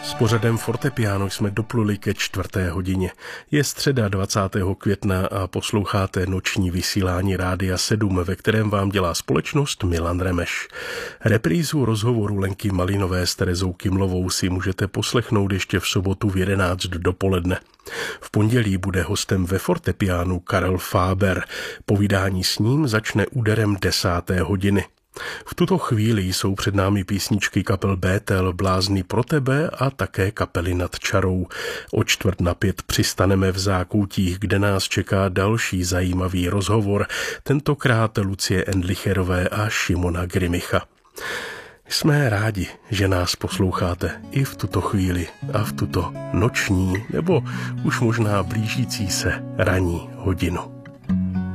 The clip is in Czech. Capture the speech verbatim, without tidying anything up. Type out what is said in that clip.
S pořadem Fortepiano jsme dopluli ke čtvrté hodině. Je středa dvacátého května a posloucháte noční vysílání Rádia sedm, ve kterém vám dělá společnost Milan Remeš. Reprízu rozhovoru Lenky Malinové s Terezou Kymlovou si můžete poslechnout ještě v sobotu v jedenáct dopoledne. V pondělí bude hostem ve Fortepianu Karel Faber. Povídání s ním začne úderem desáté hodiny. V tuto chvíli jsou před námi písničky kapel Bétel, Blázni pro tebe a také kapely Nad čarou. O čtvrt na pět přistaneme v Zákoutích, kde nás čeká další zajímavý rozhovor, tentokrát Lucie Endlicherové a Šimona Grimicha. Jsme rádi, že nás posloucháte i v tuto chvíli a v tuto noční nebo už možná blížící se ranní hodinu.